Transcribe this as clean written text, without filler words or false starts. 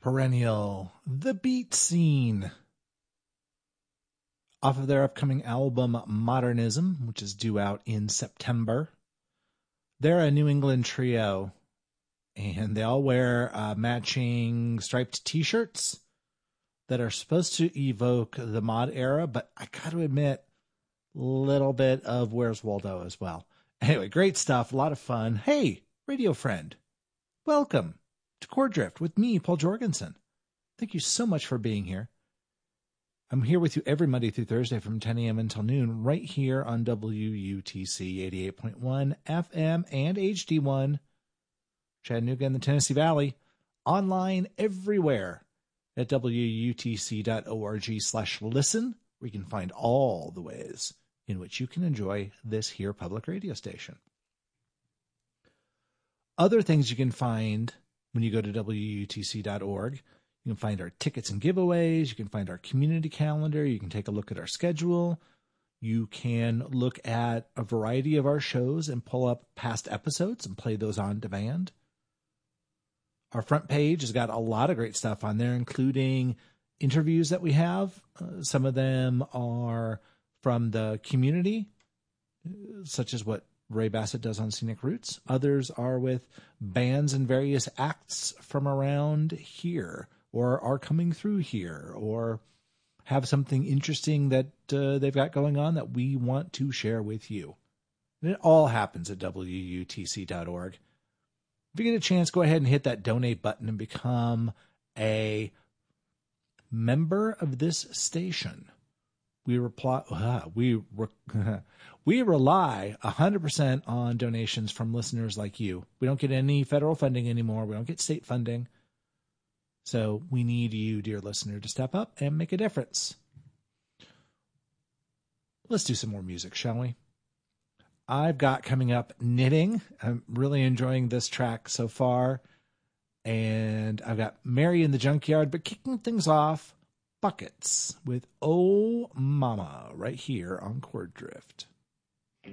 Perennial, The Beat Scene, off of their upcoming album Modernism, which is due out in September. They're a New England trio, and they all wear matching striped t-shirts that are supposed to evoke the mod era, but I got to admit, a little bit of Where's Waldo as well. Anyway, great stuff, a lot of fun. Hey, radio friend, welcome to Chord Drift with me, Paul Jorgensen. Thank you so much for being here. I'm here with you every Monday through Thursday from 10 a.m. until noon, right here on WUTC 88.1 FM and HD1, Chattanooga and the Tennessee Valley, online everywhere at WUTC.org/listen, where you can find all the ways in which you can enjoy this here public radio station. Other things you can find when you go to WUTC.org, you can find our tickets and giveaways. You can find our community calendar. You can take a look at our schedule. You can look at a variety of our shows and pull up past episodes and play those on demand. Our front page has got a lot of great stuff on there, including interviews that we have. Some of them are from the community, such as what Ray Bassett does on Scenic Roots. Others are with bands and various acts from around here, or are coming through here, or have something interesting that they've got going on that we want to share with you. And it all happens at WUTC.org. If you get a chance, go ahead and hit that donate button and become a member of this station. We rely 100% on donations from listeners like you. We don't get any federal funding anymore. We don't get state funding. So we need you, dear listener, to step up and make a difference. Let's do some more music, shall we? I've got coming up Knitting. I'm really enjoying this track so far. And I've got Mary in the Junkyard, but kicking things off, Buckets with Oh Mama right here on Chord Drift.